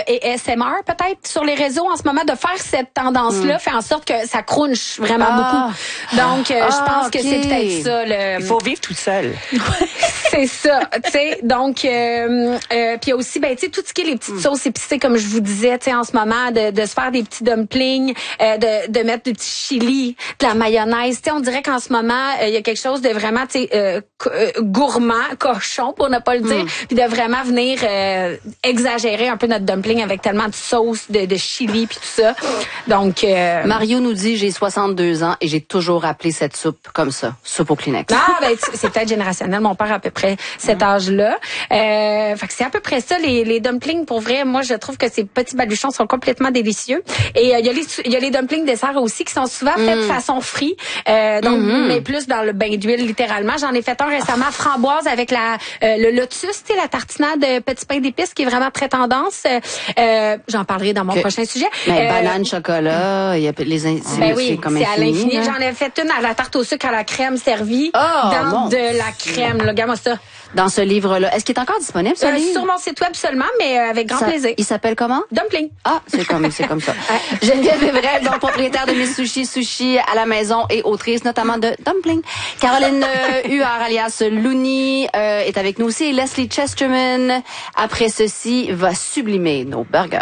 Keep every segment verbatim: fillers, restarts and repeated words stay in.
et A S M R peut-être sur les réseaux en ce moment, de faire cette tendance-là mm. fait en sorte que ça crunch vraiment ah. beaucoup. Donc, euh, ah, je pense okay. que c'est peut-être ça. Le... Il faut vivre tout seul. C'est ça, tu sais. Donc, euh, euh, puis aussi, ben, tu sais, tout ce qui est les petites mm. sauces épicées, comme je vous disais, tu sais, en ce moment, de, de se faire des petits dumplings, euh, de, de mettre du petit chili, de la mayonnaise. Tu sais, on dirait qu'en ce moment, il euh, y a quelque chose de vraiment, tu sais, euh, euh, gourmand, cochon, pour ne pas le dire, puis mm. de vraiment venir euh, exagérer un peu notre dumpling avec tellement de sauce, de, de chili, puis tout ça. Donc, euh... Mario nous dit, j'ai soixante-deux ans et j'ai toujours appelé cette soupe comme ça, soupe au Kleenex. Ah, ben, c'est peut-être générationnel. Mon père a à peu près cet âge-là. Euh, fait que c'est à peu près ça, les, les dumplings. Pour vrai, moi, je trouve que ces petits baluchons sont complètement délicieux. Et il euh, y a les il y a les dumplings dessert aussi qui sont souvent faits mm. de façon frite, euh, donc mm-hmm. mais plus dans le bain d'huile littéralement. J'en ai fait un récemment oh. framboise avec la euh, le lotus, tu sais, la tartinade de petit pain d'épices qui est vraiment très tendance. Euh, j'en parlerai dans mon que, prochain sujet. Mais euh, banane, chocolat, il y a les in- ben oui, c'est comme c'est infini, à l'infini. Hein? J'en ai fait une à la tarte au sucre à la crème servie oh, dans bon. de la crème. Là, regarde-moi ça. Dans ce livre-là. Est-ce qu'il est encore disponible, ce euh, livre? Sur mon site web seulement, mais euh, avec grand ça, plaisir. Il s'appelle comment? Dumpling. Ah, c'est comme, c'est comme ça. Geneviève Evrel, donc propriétaire de Miss Sushi, Sushi à la maison et autrice notamment de Dumpling. Caroline euh, Huard, alias Looney, euh, est avec nous aussi. Et Leslie Chesterman, après ceci, va sublimer nos burgers.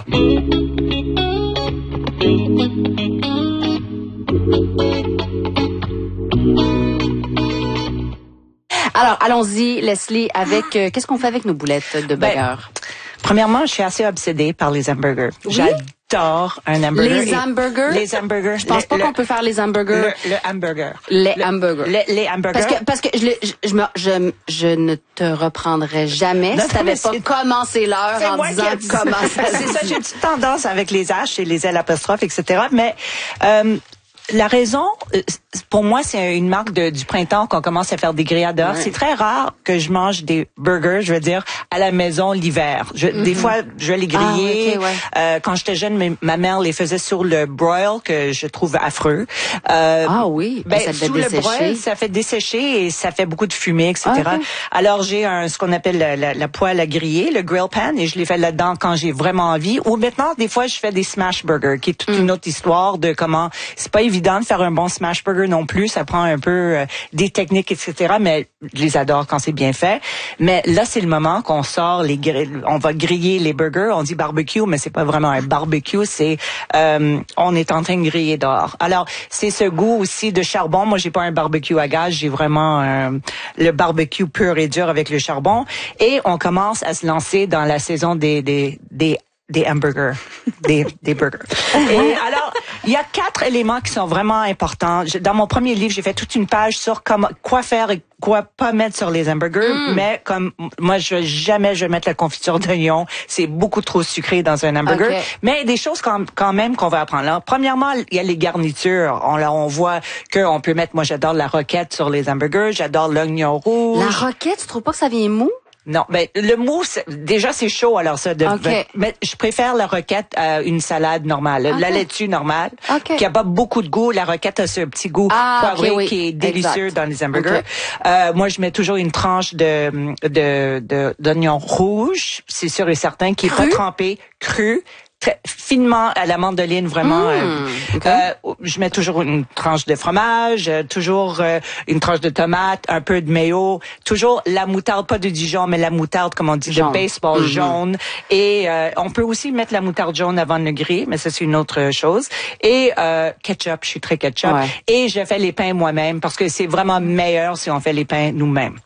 Alors, allons-y, Leslie, avec euh, qu'est-ce qu'on fait avec nos boulettes de burger? Ben, premièrement, je suis assez obsédée par les hamburgers. Oui? J'adore un hamburger. Les hamburgers? Les hamburgers. Je pense le, pas le, qu'on peut faire les hamburgers. Le, le hamburger. Les le, hamburgers. Les, les hamburgers. Parce que, parce que je, je, je, me, je, je ne te reprendrai jamais non, si t'avais pas commencé l'heure en disant comment ça c'est ça, j'ai une petite tendance avec les H et les L apostrophes, et cetera. Mais, euh, la raison, pour moi, c'est une marque de, du printemps qu'on commence à faire des grillades dehors. Ouais. C'est très rare que je mange des burgers, je veux dire, à la maison l'hiver. Je, mm-hmm. Des fois, je vais les griller. Ah, okay, ouais. euh, quand j'étais jeune, mes, ma mère les faisait sur le broil, que je trouve affreux. Euh, ah oui, ben, ça fait sous dessécher. Le broil, ça fait dessécher et ça fait beaucoup de fumée, et cetera. Okay. Alors, j'ai un ce qu'on appelle la, la, la poêle à griller, le grill pan, et je les fais là-dedans quand j'ai vraiment envie. Ou maintenant, des fois, je fais des smash burgers, qui est toute mm. une autre histoire de comment... C'est pas évident évident de faire un bon smash burger non plus. Ça prend un peu euh, des techniques, et cetera. Mais je les adore quand c'est bien fait. Mais là, c'est le moment qu'on sort les grilles. On va griller les burgers. On dit barbecue, mais c'est pas vraiment un barbecue. C'est euh, on est en train de griller dehors. Alors, c'est ce goût aussi de charbon. Moi, j'ai pas un barbecue à gaz. J'ai vraiment euh, le barbecue pur et dur avec le charbon. Et on commence à se lancer dans la saison des des des des hamburgers, des, des burgers. Et alors, il y a quatre éléments qui sont vraiment importants. Dans mon premier livre, j'ai fait toute une page sur comment, quoi faire et quoi pas mettre sur les hamburgers, mm. mais comme moi, je jamais je vais mettre la confiture d'oignon, c'est beaucoup trop sucré dans un hamburger. Okay. Mais il y a des choses quand, quand même qu'on va apprendre. Là, premièrement, il y a les garnitures. On, là, on voit qu'on peut mettre, moi j'adore la roquette sur les hamburgers, j'adore l'oignon rouge. La roquette, tu trouves pas que ça vient mou? Non, ben le mousse, déjà c'est chaud, alors ça. De, okay. Mais je préfère la roquette à une salade normale, okay. la laitue normale, okay. qui a pas beaucoup de goût. La roquette a ce petit goût ah, poivré okay, oui. qui est délicieux exact. Dans les hamburgers. Okay. Euh, moi, je mets toujours une tranche de de de d'oignon rouge, c'est sûr et certain, qui est cru? Pas trempé, cru. Très finement à la mandoline, vraiment. Mmh, euh, okay. euh, je mets toujours une tranche de fromage, euh, toujours euh, une tranche de tomate, un peu de mayo, toujours la moutarde, pas de Dijon, mais la moutarde, comme on dit, jaune. De baseball mmh. jaune. Et euh, on peut aussi mettre la moutarde jaune avant de le griller, mais ça, c'est une autre chose. Et euh, ketchup, je suis très ketchup. Ouais. Et je fais les pains moi-même, parce que c'est vraiment meilleur si on fait les pains nous-mêmes.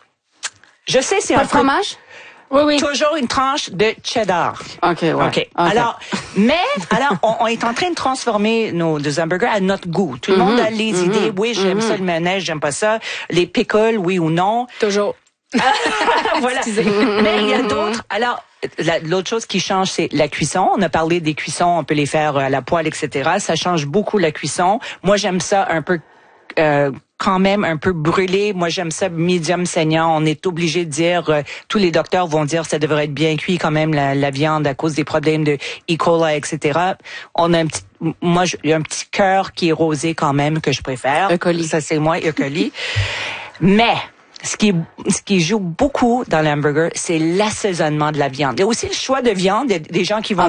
Je sais si pas on de fromage? Oui, oui. Toujours une tranche de cheddar. OK, ouais. OK. okay. Alors, mais, alors, on, on est en train de transformer nos deux hamburgers à notre goût. Tout le mm-hmm. monde a les mm-hmm. idées. Oui, j'aime mm-hmm. ça, le mayonnaise, j'aime pas ça. Les pickles, oui ou non. Toujours. Voilà. Mais il y a d'autres. Alors, la, l'autre chose qui change, c'est la cuisson. On a parlé des cuissons, on peut les faire à la poêle, et cetera. Ça change beaucoup la cuisson. Moi, j'aime ça un peu... Euh, quand même un peu brûlé. Moi, j'aime ça medium saignant. On est obligé de dire, euh, tous les docteurs vont dire ça devrait être bien cuit quand même, la, la viande, à cause des problèmes de E. coli, et cetera. On a un petit, moi, il y a un petit cœur qui est rosé quand même que je préfère. E. coli. Ça, c'est moi, E. coli. Mais, ce qui, ce qui joue beaucoup dans l'hamburger, c'est l'assaisonnement de la viande. Il y a aussi le choix de viande. Il y a des gens qui vont